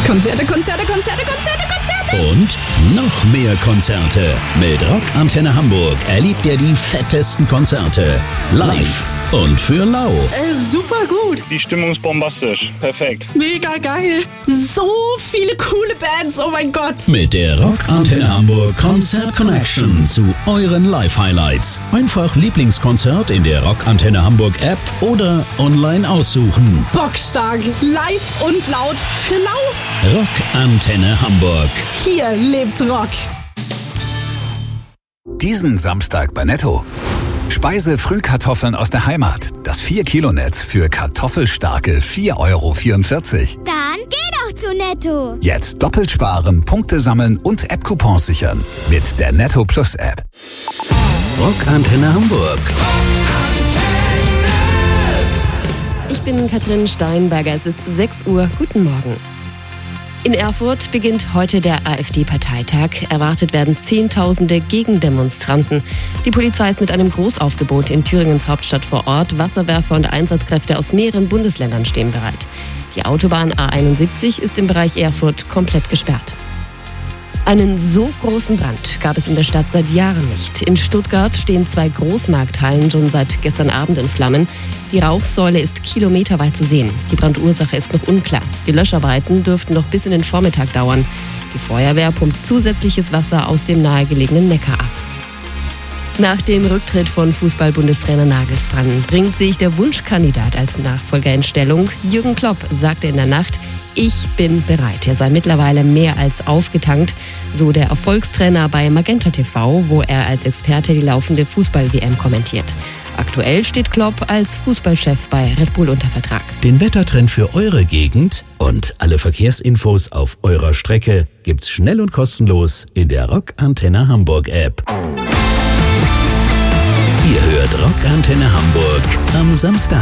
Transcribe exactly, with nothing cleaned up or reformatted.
Konzerte, Konzerte, Konzerte, Konzerte, Konzerte. Und noch mehr Konzerte. Mit Rock Antenne Hamburg erlebt ihr die fettesten Konzerte. Live und für lau. Äh, super gut. Die Stimmung ist bombastisch. Perfekt. Mega geil. So viele coole Bands, oh mein Gott. Mit der Rock Antenne Hamburg Konzert Connection zu euren Live-Highlights. Einfach Lieblingskonzert in der Rock Antenne Hamburg App oder online aussuchen. Bockstark. Live und laut für lau. Rock Antenne Hamburg. Hier lebt Rock. Diesen Samstag bei Netto. Speise-Frühkartoffeln aus der Heimat. Das vier Kilo Netz für kartoffelstarke vier Euro vierundvierzig. Dann geh doch zu Netto. Jetzt doppelt sparen, Punkte sammeln und App-Coupons sichern. Mit der Netto Plus App. Rock Antenne Hamburg. Ich bin Katrin Steinberger. Es ist sechs Uhr. Guten Morgen. In Erfurt beginnt heute der AfD-Parteitag. Erwartet werden Zehntausende Gegendemonstranten. Die Polizei ist mit einem Großaufgebot in Thüringens Hauptstadt vor Ort. Wasserwerfer und Einsatzkräfte aus mehreren Bundesländern stehen bereit. Die Autobahn A einundsiebzig ist im Bereich Erfurt komplett gesperrt. Einen so großen Brand gab es in der Stadt seit Jahren nicht. In Stuttgart stehen zwei Großmarkthallen schon seit gestern Abend in Flammen. Die Rauchsäule ist kilometerweit zu sehen. Die Brandursache ist noch unklar. Die Löscharbeiten dürften noch bis in den Vormittag dauern. Die Feuerwehr pumpt zusätzliches Wasser aus dem nahegelegenen Neckar ab. Nach dem Rücktritt von Fußball-Bundestrainer Nagelsmann bringt sich der Wunschkandidat als Nachfolger in Stellung. Jürgen Klopp sagte in der Nacht: Ich bin bereit. Er sei mittlerweile mehr als aufgetankt, so der Erfolgstrainer bei Magenta T V, wo er als Experte die laufende Fußball-W M kommentiert. Aktuell steht Klopp als Fußballchef bei Red Bull unter Vertrag. Den Wettertrend für eure Gegend und alle Verkehrsinfos auf eurer Strecke gibt's schnell und kostenlos in der Rock Antenne Hamburg App. Ihr hört Rock Antenne Hamburg am Samstag.